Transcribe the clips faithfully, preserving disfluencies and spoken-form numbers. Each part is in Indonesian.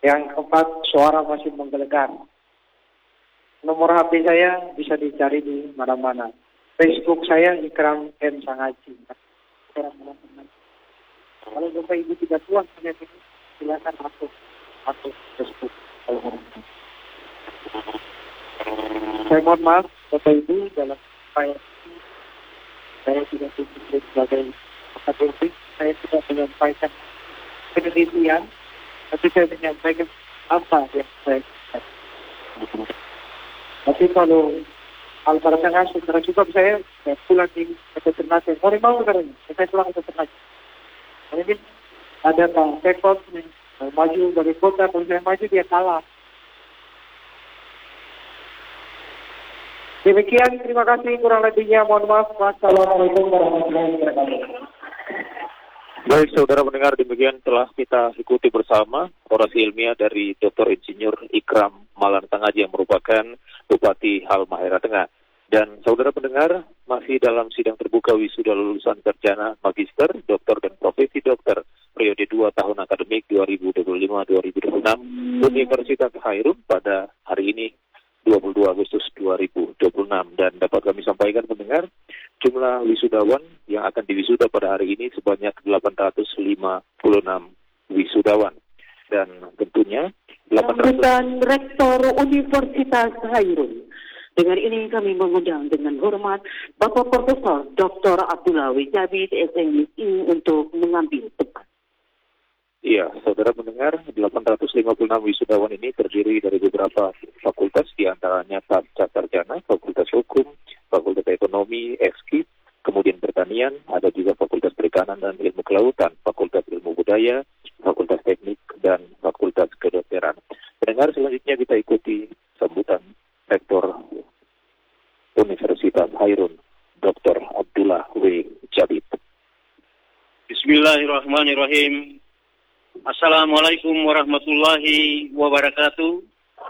Yang keempat, suara masih menggelegar. Nomor H P saya bisa dicari di mana-mana. Facebook saya Ikram M. Sangaji. Kalau Bapak Ibu tidak puas dengan ini, silakan masuk masuk Facebook. Saya mohon maaf Bapak Ibu dalam upaya saya tidak dituntut sebagai akademik, saya tidak menyampaikan penelitian, tapi saya menyampaikan apa yang saya katakan. Tapi kalau hal pada sangat saudara cukup saya, saya pulang di Ternate. Mau mau sekarang, saya pulang ke Ternate. Jadi ada Pak Pekot maju dari kota, kalau saya maju dia kalah. Demikian, terima kasih, kurang lebihnya mohon maaf. Wassalamualaikum warahmatullahi wabarakatuh. Baik, saudara pendengar, demikian telah kita ikuti bersama orasi ilmiah dari Doktor Insinyur Ikram Malan Sangaji yang merupakan Bupati Halmahera Tengah. Dan saudara pendengar, masih dalam sidang terbuka wisuda lulusan sarjana magister, doktor dan profesi dokter periode dua tahun akademik dua ribu dua puluh lima dua ribu dua puluh enam Universitas Hairun pada hari ini dua puluh dua Agustus dua ribu dua puluh enam. Dan dapat kami sampaikan pendengar, jumlah wisudawan yang akan diwisuda pada hari ini sebanyak delapan ratus lima puluh enam wisudawan. Dan tentunya delapan ratus... Dan Rektor Universitas Hairun. Dengan ini kami mengundang dengan hormat Bapak Profesor Doktor Abdullah Wijabid S M I untuk mengambil tempat. Iya, saudara mendengar, delapan ratus lima puluh enam wisudawan ini terdiri dari beberapa fakultas, diantaranya pasca sarjana, Fakultas Hukum, Fakultas Ekonomi, Ekskip, kemudian Pertanian, ada juga Fakultas Perikanan dan Ilmu Kelautan, Fakultas Ilmu Budaya, Fakultas Teknik, dan Fakultas Kedokteran. Pendengar, selanjutnya kita ikuti sambutan Rektor Universitas Hairun, Doktor Abdullah W. Jabid. Bismillahirrahmanirrahim. Assalamualaikum warahmatullahi wabarakatuh.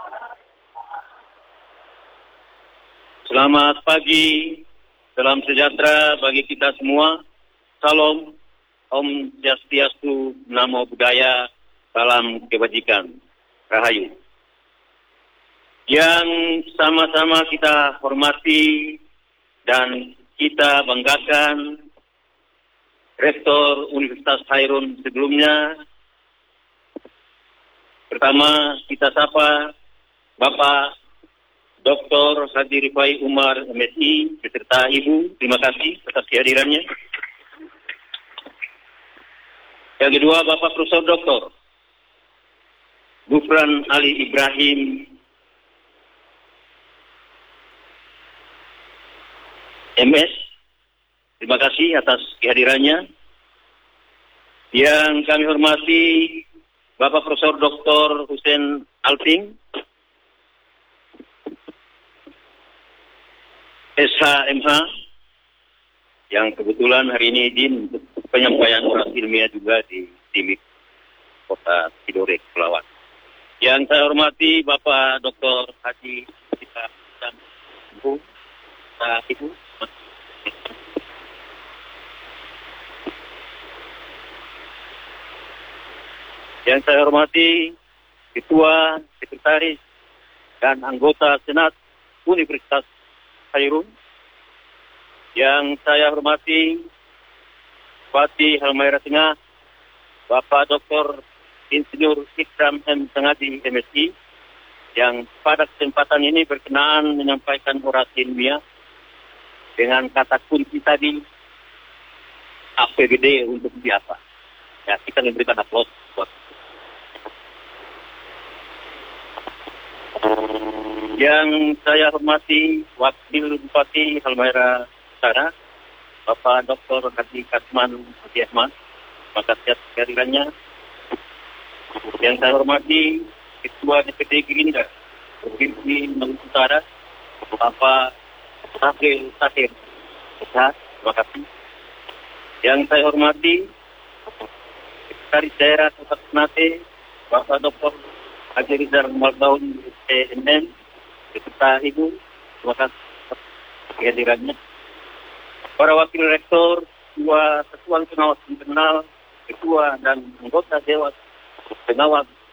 Selamat pagi, salam sejahtera bagi kita semua. Salam, Om Swastiastu, Namo Buddhaya, salam kebajikan, Rahayu. Yang sama-sama kita hormati dan kita banggakan Rektor Universitas Hairun sebelumnya. Pertama kita sapa Bapak Doktor Haji Rifai Umar M Si beserta Ibu, terima kasih atas kehadirannya. Yang kedua Bapak Profesor Doktor Gufran Ali Ibrahim M S, terima kasih atas kehadirannya. Yang kami hormati Bapak Profesor Doktor Hussein Alping S H M H, yang kebetulan hari ini izin untuk penyampaian orasi ilmiah juga di Timik Kota Tidore, Kepulauan. Yang saya hormati Bapak Doktor Haji Sita dan Ibu, Ibu. Yang saya hormati Ketua, Sekretaris, dan anggota Senat Universitas Hairun. Yang saya hormati Bupati Halmahera Tengah, Bapak Doktor Insinyur Ikram M. Sangaji M Si, yang pada kesempatan ini berkenaan menyampaikan orasi ilmiah dengan kata kunci tadi, A P B D untuk siapa. Ya, kita memberikan aplaus buat. Yang saya hormati Wakil Bupati Halmahera Utara, Bapak Doktor Haji Kasman Haji Ahmad, terima kasih atas kehadirannya. Yang saya hormati Ketua D P D Gerindra Provinsi Maluku Utara, Bapak Tahir Tahir, terima kasih. Yang saya hormati Sekretaris Daerah Kota Ternate, Bapak Doktor Haji Rizal Maldaun S M M, beserta Ibu, terima kasih atas kehadirannya. Para Wakil Rektor, Ketua Satuan Pengawas Internal, Ketua dan anggota Dewan Pengawas